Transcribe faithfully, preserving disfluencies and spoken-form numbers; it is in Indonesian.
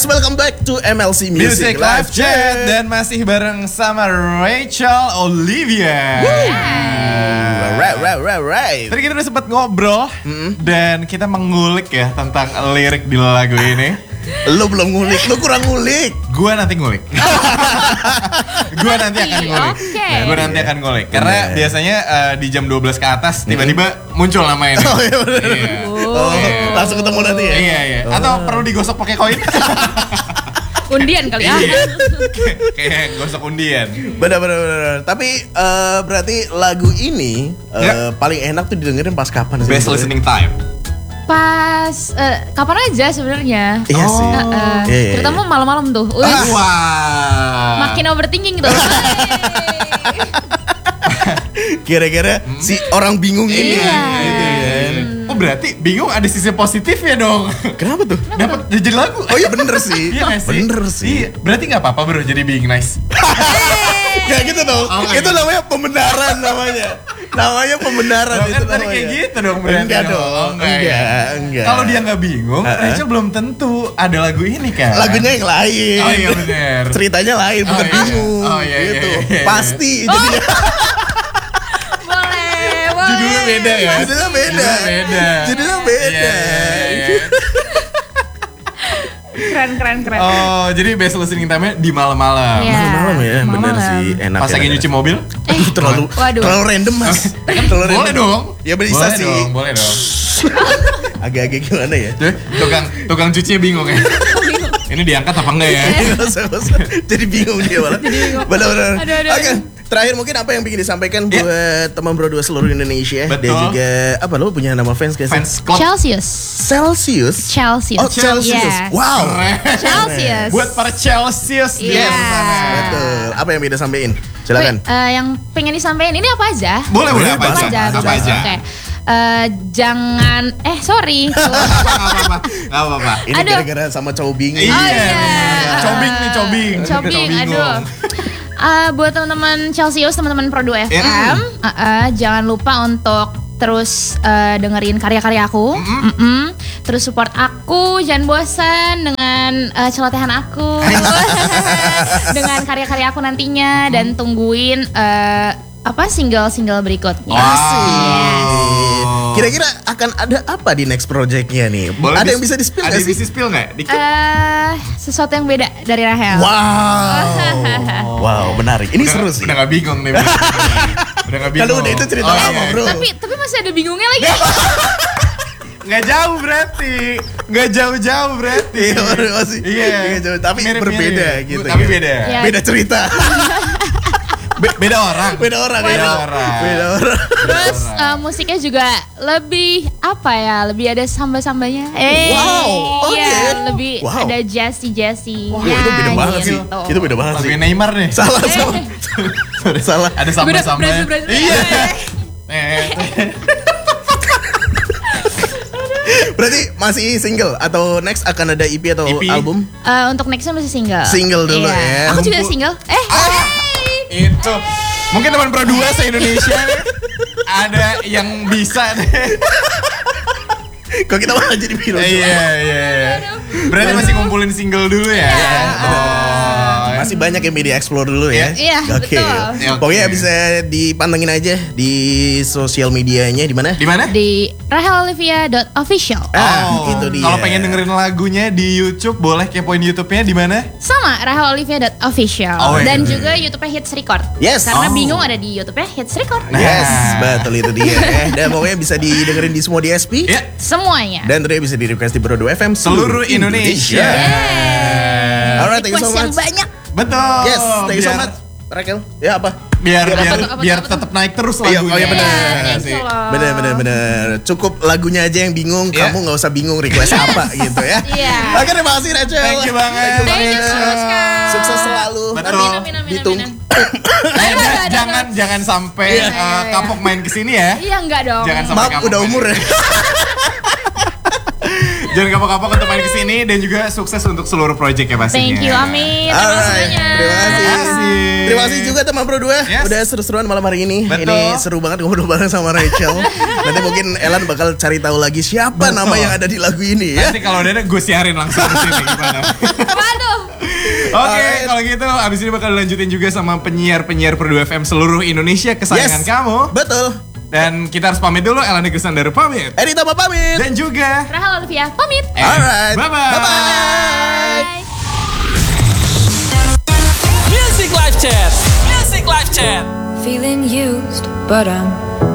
Yes, welcome back to M L C Music, Music Live Chat. Dan masih bareng sama Rachel Olivia. Right, right, right, right. Tadi kita udah sempat ngobrol mm-hmm. dan kita mengulik ya tentang lirik di lagu ini. Lo belum ngulik, lo kurang ngulik. Gua nanti ngulik. Gua nanti akan ngulik. Okay. Gua nanti akan ngulik. Karena yeah. biasanya uh, di jam dua belas ke atas tiba-tiba mm-hmm. muncul nama ini. Oh iya bener. Iya. Oh, yeah. Langsung ketemu nanti ya? Iya, iya. Oh. Atau perlu digosok pakai koin? Undian kali ya. Kayak gosok undian. Bener, bener, bener. Tapi uh, berarti lagu ini uh, yeah. paling enak tuh didengerin pas kapan sih? Best listening time. Pas uh, kapan aja sebenarnya. Iya oh. sih. Uh, uh, yeah, yeah. Terutama malam-malam tuh. Ah, wow. Makin overthinking tuh. Kira-kira hmm. si orang bingung ini. Iya. Gitu kan. Oh berarti bingung ada sisi positifnya dong. Kenapa tuh? Dapat jadi lagu. Oh iya bener sih. Iya sih? Bener sih. Iya. Berarti nggak apa-apa bro jadi being nice. Gak gitu dong. Oh, itu gitu. Namanya pembenaran namanya. Namanya pembenaran oh, itu kan namanya. Kayak gitu dong berarti. Enggak dong. Oh, enggak, enggak, enggak. Kalau dia nggak bingung, uh-huh. Rachel belum tentu ada lagu ini kan. Lagunya yang lain. Oh iya benar. Ceritanya lain, bukan oh, iya. bingung. Oh iya gitu. iya. iya, iya. Pasti oh. jadinya. Boleh, boleh. Judulnya beda ya. Judulnya beda. Judulnya beda. Judulnya beda. Iya, iya, iya. Keren, keren, keren. Oh, jadi best listening time-nya di malam-malam. Yeah. Malam-malam ya, malam-malam. bener sih, enak. Pas lagi nyuci mobil? Eh, terlalu, waduh. terlalu random mas. terlalu boleh random. dong. Ya bisa boleh sih. Dong, boleh dong. Agak-agak gimana ya? Tukang tukang cucinya bingung ya. Ini diangkat apa enggak ya? Jadi bingung dia malah. Benar-benar. Oke, terakhir mungkin apa yang ingin disampaikan yeah. buat teman Bro dua seluruh Indonesia. Betul. Dan juga apa lo punya nama fans guys? Fans club. Celsius. Celsius. Celsius. Oh Celsius. Yes. Wow. Celsius. Buat para Celsius di yeah. sana. Betul. Apa yang bisa sampein? Silakan. Uh, yang pengen disampaikan ini apa aja? Boleh boleh apa, apa aja? aja? Apa aja? Oke. Okay. Uh, jangan eh sorry. Gak apa-apa. Gak apa-apa. Ini aduh. Gara-gara sama cobing. Iya. Oh, iya. Cobing nih cobing. Cobing. Aduh. Uh, buat teman-teman Celsius, teman-teman Pro dua F M, yeah. uh, uh, jangan lupa untuk terus uh, dengerin karya-karya aku, mm-hmm. Mm-hmm. terus support aku, jangan bosan dengan uh, celotehan aku, dengan karya-karya aku nantinya, mm-hmm. dan tungguin uh, apa single-single berikutnya. Wow. Yes. Oh. Kira-kira akan ada apa di next projectnya nih? Boleh ada dis- yang bisa di-spill ada nggak sih? Ada bisa spill nggak? Uh, sesuatu yang beda dari Rahel. Wow. Wow, menarik. Ini udah, seru sih. Udah nggak bingung nih. Udah nggak bingung. Kalau udah itu cerita oh, lama, iya. bro. Tapi tapi masih ada bingungnya lagi. Nggak jauh berarti, nggak jauh-jauh berarti. Iya, masih. Iya. Nggak jauh, tapi mirip, berbeda mirip. gitu. Tapi kan? beda. Ya. Beda cerita. Be- beda orang. Beda orang. Beda ya. orang. Beda orang. Terus uh, musiknya juga lebih apa ya? Lebih ada samba-sambanya. Eh, wow. Oke. Okay. Ya, lebih wow. ada jazzy-jazzy. Wow, nah, itu beda banget gitu. sih. Itu beda banget Lagu sih. Neymar nih. Salah, salah. Sorry, salah. Ada samba-sambanya. Iya. Berarti masih single atau next akan ada E P atau E P? Album? Uh, untuk nextnya masih single. Single dulu iya. ya. Aku juga single. Eh. Ah, itu. Mungkin teman Pro dua se-Indonesia ada yang bisa deh. Kok kita malah jadi bilang? Iya, iya. Berarti masih ngumpulin single dulu ya? Iya. Oh, masih banyak yang media explore dulu ya? Iya, Oke. betul. Okay. Pokoknya bisa dipantengin aja di sosial medianya di mana? Di mana? Di rahel olivia dot official. Ah, oh, itu dia. Kalau pengen dengerin lagunya di YouTube, boleh kepoin YouTube-nya di mana? Sama rahel olivia dot official. Oh, iya. Dan juga YouTube-nya Hits Record. Yes. Karena oh. bingung ada di YouTube-nya Hits Record. Nah. Yes, betul itu dia. Dan pokoknya bisa didengerin di semua D S P. Ya. Semuanya. Dan terus bisa di request di Bro dua F M seluruh Indonesia. Yeah. Alright, thank you so much. Yang banyak. Betul. Yes, thank you so biar, much. Raquel, ya apa? Biar biar biar, biar, apa, biar apa, tetap naik terus lagunya. lagunya. Oh iya benar. Yeah, sih. Benar benar benar. Cukup lagunya aja yang bingung, Yeah. kamu nggak usah bingung request apa gitu ya. Iya. Oke, terima kasih Rachel. Thank you banget. Thank you so much, Kak. Sukses selalu. Betul. Amin, amin, amin, Ditunggu. amin. Eh, j- jangan jangan sampai Iya, uh, iya, iya. kapok main kesini ya. Iya enggak dong. Jangan sampai Maaf kapok udah main umur ya. Jangan kapok-kapok untuk main kesini dan juga sukses untuk seluruh project ya pastinya. Thank you, amin. Terima Alright, kasih banyak. terima kasih. Terima kasih juga teman Pro dua. Yes. Udah seru-seruan malam hari ini. Betul. Ini seru banget ngobrol bareng sama Rachel. Nanti mungkin Elan bakal cari tahu lagi siapa Betul. nama yang ada di lagu ini ya. Nanti kalau udah ada gue siarin langsung di sini gimana. Waduh. Oke, Alright. kalau gitu abis ini bakal dilanjutin juga sama penyiar-penyiar Pro dua F M seluruh Indonesia kesayangan Yes. kamu. Betul. Dan kita harus pamit dulu, Elani Krisnandar pamit. Edita mau pamit. Dan juga Rahel Olivia pamit. Eh, Alright. Bye-bye. Bye-bye. Bye. Music Live Chat. Music Live Chat. Feeling used, but I'm